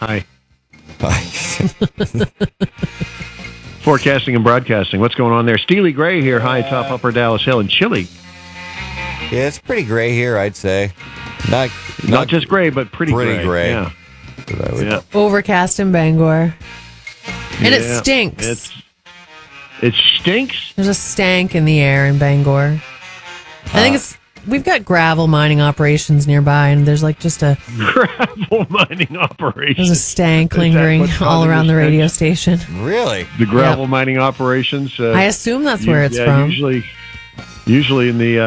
Hi. Hi. Forecasting and broadcasting. What's going on there? Steely Gray here, high top Upper Dallas Hill, and chilly. Yeah, it's pretty gray here, I'd say. Not just gray, but pretty gray. Yeah. Overcast in Bangor. And it stinks. It stinks? There's a stank in the air in Bangor. I think we've got gravel mining operations nearby, and there's like just a gravel mining operation. There's a stank lingering all around the radio station. Really? The gravel mining operations. I assume that's where it's from. Usually in the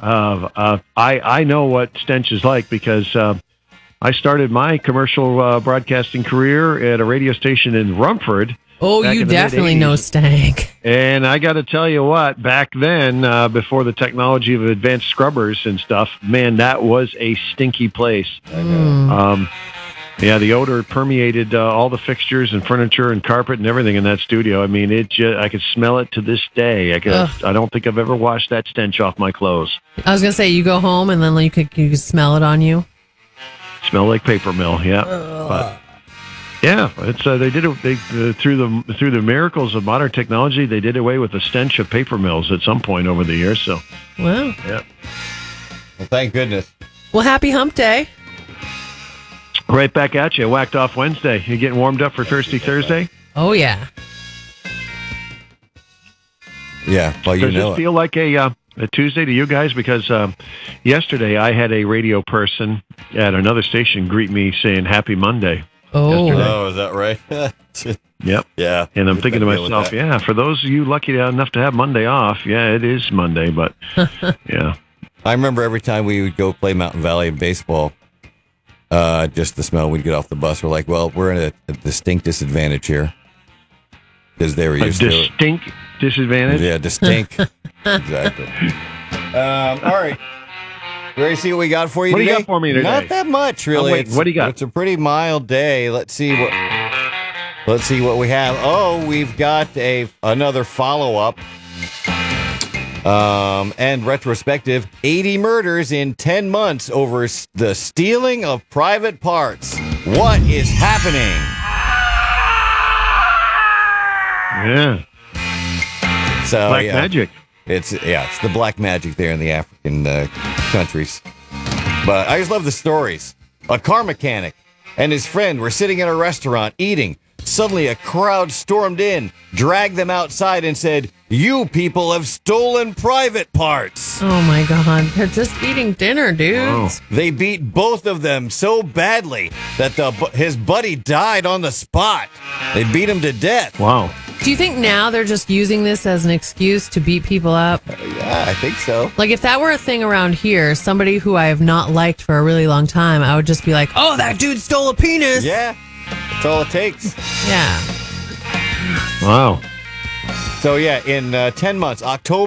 I know what stench is like because I started my commercial broadcasting career at a radio station in Rumford. Oh, you definitely know stank. And I got to tell you what, back then, before the technology of advanced scrubbers and stuff, man, that was a stinky place. I know. The odor permeated all the fixtures and furniture and carpet and everything in that studio. I mean, I could smell it to this day. I don't think I've ever washed that stench off my clothes. I was gonna say, you go home and then you could smell it on you. Smell like paper mill, yeah. But yeah, it's they did it. They through the miracles of modern technology, they did away with the stench of paper mills at some point over the years. So, wow, yeah. Well, thank goodness. Well, happy Hump Day. Right back at you. Whacked off Wednesday. You getting warmed up for Thirsty Thursday? Oh yeah. Yeah. Well, you know. Does this feel like a Tuesday to you guys? Because yesterday I had a radio person at another station greet me saying Happy Monday. Oh. Yesterday. Oh, is that right? Yep. Yeah. And I'm thinking to myself, yeah, for those of you lucky enough to have Monday off, yeah, it is Monday, but yeah. I remember every time we would go play Mountain Valley baseball, just the smell, we'd get off the bus. We're like, well, we're in a distinct disadvantage here. Because they were used to it. Distinct disadvantage? Yeah, distinct. Exactly. All right. Ready to see what we got for you today? What do you got for me today? Not that much, really. Wait, what do you got? It's a pretty mild day. Let's see what we have. Oh, we've got another follow-up and retrospective 80 murders in 10 months over the stealing of private parts. What is happening? Yeah. So Black magic. It's the black magic there in the African countries. But I just love the stories. A car mechanic and his friend were sitting in a restaurant eating. Suddenly a crowd stormed in, dragged them outside, and said, "You people have stolen private parts." Oh my God. They're just eating dinner, dudes. Wow. They beat both of them so badly that his buddy died on the spot. They beat him to death. Wow. Do you think now they're just using this as an excuse to beat people up? Yeah, I think so. Like, if that were a thing around here, somebody who I have not liked for a really long time, I would just be like, oh, that dude stole a penis. Yeah, that's all it takes. Yeah. Wow. So, yeah, in 10 months,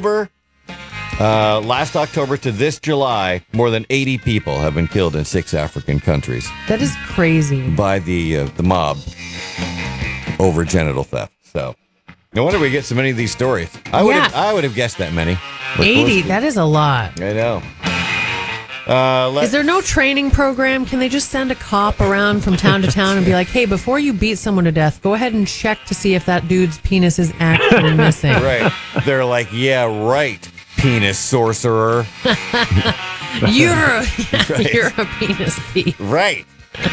last October to this July, more than 80 people have been killed in 6 African countries. That is crazy. By the mob over genital theft. So, no wonder we get so many of these stories. I would have guessed that many. 80, that is a lot. I know. Is there no training program? Can they just send a cop around from town to town and be like, hey, before you beat someone to death, go ahead and check to see if that dude's penis is actually missing? Right. They're like, yeah, right, penis sorcerer. You're a penis thief. Right.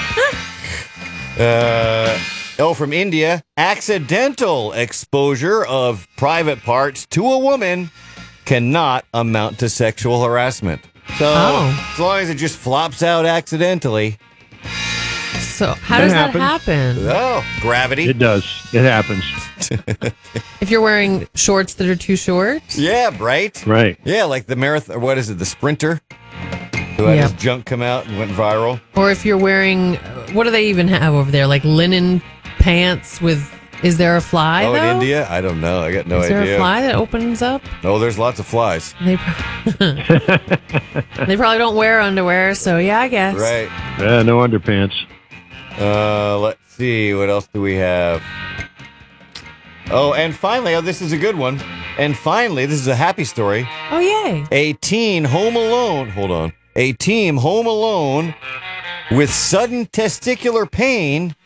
From India, accidental exposure of private parts to a woman cannot amount to sexual harassment. So, as long as it just flops out accidentally. So, how does that happen? Oh, gravity. It does. It happens. If you're wearing shorts that are too short? Yeah, right? Right. Yeah, like the marathon, what is it, the sprinter? Who had his junk come out and went viral. Or if you're wearing, what do they even have over there? Like linen pants with, is there a fly though? In India? I don't know. I got no idea. Is there a fly that opens up? Oh, there's lots of flies. They probably don't wear underwear, so yeah, I guess. Right. Yeah, no underpants. Let's see. What else do we have? Oh, and finally, this is a good one. And finally, this is a happy story. Oh, yay. A teen home alone. Hold on. A teen home alone with sudden testicular pain